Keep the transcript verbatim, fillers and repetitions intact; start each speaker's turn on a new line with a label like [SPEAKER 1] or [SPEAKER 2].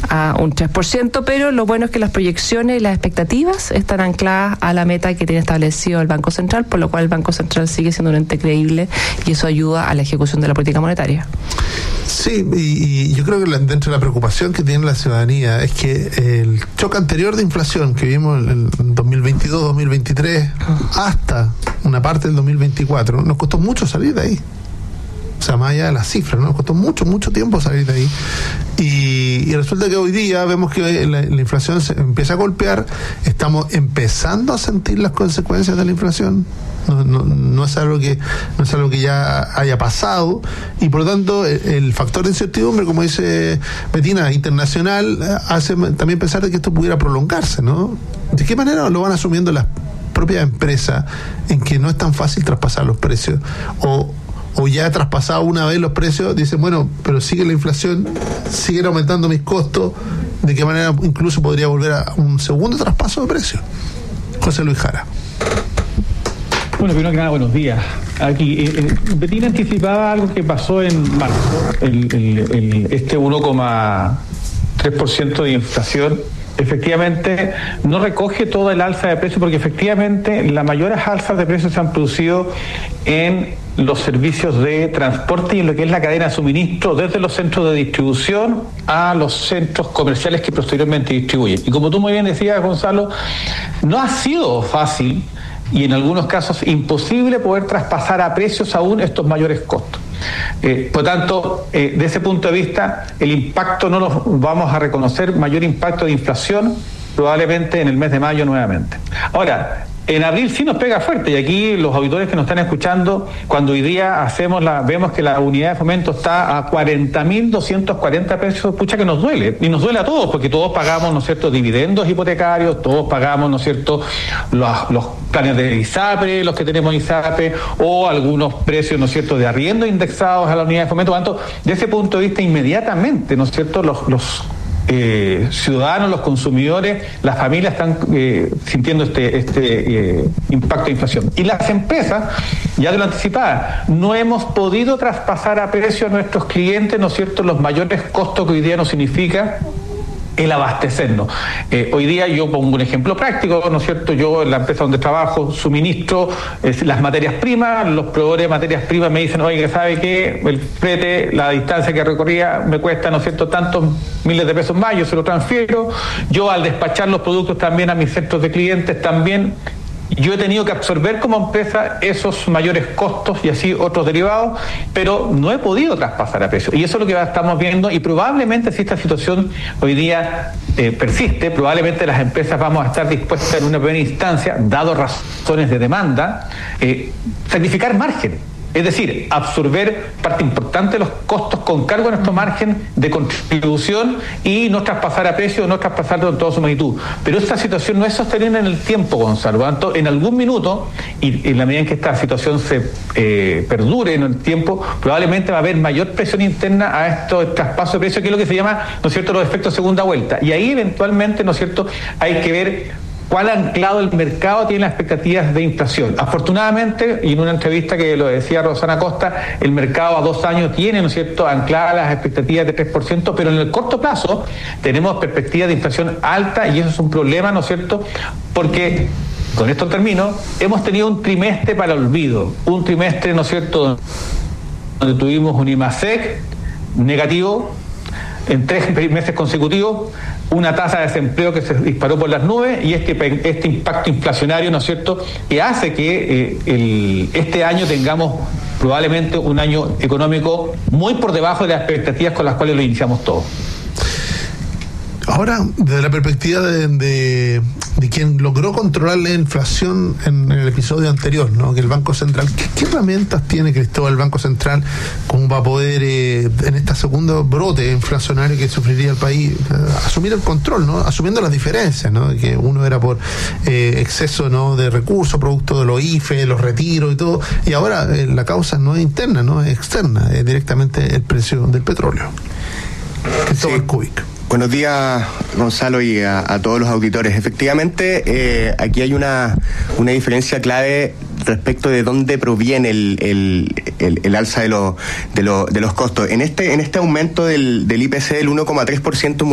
[SPEAKER 1] a un tres por ciento, pero lo bueno es que las proyecciones y las expectativas están ancladas a la meta que tiene establecido el Banco Central, por lo cual el Banco Central sigue siendo un ente creíble y eso ayuda a la ejecución de la política monetaria.
[SPEAKER 2] Sí, y, y yo creo que la, dentro de la preocupación que tiene la ciudadanía es que el choque anterior de inflación que vimos en el dos mil veintidós, dos mil veintitrés, hasta una parte del dos mil veinticuatro, nos costó mucho salir de ahí. O sea, más allá de las cifras, ¿no? Nos costó mucho, mucho tiempo salir de ahí. Y, y resulta que hoy día vemos que la, la inflación se empieza a golpear, estamos empezando a sentir las consecuencias de la inflación. No, no, no es algo que no es algo que ya haya pasado y por lo tanto el, el factor de incertidumbre, como dice Betina, internacional, hace también pensar de que esto pudiera prolongarse, ¿no? ¿De qué manera lo van asumiendo las propias empresas en que no es tan fácil traspasar los precios? O o ya traspasado una vez los precios, dicen, bueno, pero sigue la inflación, siguen aumentando mis costos, ¿de qué manera incluso podría volver a un segundo traspaso de precios? José Luis Jara.
[SPEAKER 3] Bueno, primero que nada, buenos días. Aquí, eh, eh, Betina anticipaba algo que pasó en marzo, el, el, el, este uno coma tres por ciento de inflación. Efectivamente, no recoge toda el alza de precios porque efectivamente las mayores alzas de precios se han producido en los servicios de transporte y en lo que es la cadena de suministro desde los centros de distribución a los centros comerciales que posteriormente distribuyen. Y como tú muy bien decías, Gonzalo, no ha sido fácil y en algunos casos imposible poder traspasar a precios aún estos mayores costos. Eh, por tanto, eh, de ese punto de vista, el impacto no lo vamos a reconocer, mayor impacto de inflación probablemente en el mes de mayo nuevamente. Ahora, en abril sí nos pega fuerte y aquí los auditores que nos están escuchando, cuando hoy día hacemos la, vemos que la unidad de fomento está a cuarenta mil doscientos cuarenta pesos, pucha que nos duele, y nos duele a todos porque todos pagamos, ¿no es cierto?, dividendos hipotecarios, todos pagamos, ¿no es cierto?, los, los planes de ISAPRE, los que tenemos ISAPRE, o algunos precios, ¿no es cierto?, de arriendo indexados a la unidad de fomento. Por lo tanto, de ese punto de vista, inmediatamente, ¿no es cierto?, los, los Eh, ciudadanos, los consumidores, las familias están eh, sintiendo este, este eh, impacto de inflación. Y las empresas, ya te lo anticipaba, no hemos podido traspasar a precio a nuestros clientes, ¿no es cierto?, los mayores costos que hoy día nos significa el abastecernos. Eh, hoy día yo pongo un ejemplo práctico, ¿no es cierto? Yo en la empresa donde trabajo suministro eh, las materias primas, los proveedores de materias primas me dicen, oye, ¿sabe qué? El flete, la distancia que recorría me cuesta, ¿no es cierto?, tantos miles de pesos más, yo se lo transfiero. Yo al despachar los productos también a mis centros de clientes también yo he tenido que absorber como empresa esos mayores costos y así otros derivados, pero no he podido traspasar a precio. Y eso es lo que estamos viendo y probablemente si esta situación hoy día eh, persiste, probablemente las empresas vamos a estar dispuestas en una primera instancia, dado razones de demanda, eh, sacrificar margen. Es decir, absorber parte importante de los costos con cargo a nuestro margen de contribución y no traspasar a precio, no traspasarlo en toda su magnitud. Pero esta situación no es sostenible en el tiempo, Gonzalo. Por lo tanto, en algún minuto, y en la medida en que esta situación se eh, perdure en el tiempo, probablemente va a haber mayor presión interna a estos traspasos de precio, que es lo que se llama, ¿no es cierto?, los efectos segunda vuelta. Y ahí eventualmente, ¿no es cierto?, hay que ver cuál anclado el mercado tiene las expectativas de inflación. Afortunadamente, y en una entrevista que lo decía Rosana Costa, el mercado a dos años tiene, ¿no es cierto?, ancladas las expectativas de tres por ciento, pero en el corto plazo tenemos perspectivas de inflación alta y eso es un problema, ¿no es cierto?, porque, con esto termino, hemos tenido un trimestre para el olvido, un trimestre, ¿no es cierto?, donde tuvimos un IMASEC negativo en tres meses consecutivos, una tasa de desempleo que se disparó por las nubes y este, este impacto inflacionario, ¿no es cierto?, que hace que eh, el, este año tengamos probablemente un año económico muy por debajo de las expectativas con las cuales lo iniciamos todos.
[SPEAKER 2] Ahora, desde la perspectiva de, de, de quien logró controlar la inflación en, en el episodio anterior, ¿no?, que el Banco Central, ¿qué, qué herramientas tiene, Cristóbal, el Banco Central como para poder, eh, en este segundo brote inflacionario que sufriría el país, eh, asumir el control, ¿no?, asumiendo las diferencias, ¿no?, que uno era por eh, exceso, ¿no?, de recursos, producto de los I F E, los retiros y todo, y ahora eh, la causa no es interna, no es externa, es directamente el precio del petróleo. Cristóbal sí. Kubik.
[SPEAKER 4] Buenos días, Gonzalo, y a, a todos los auditores. Efectivamente, eh, aquí hay una, una diferencia clave respecto de dónde proviene el, el, el, el alza de, lo, de, lo, de los costos. En este, en este aumento del, del I P C del uno coma tres por ciento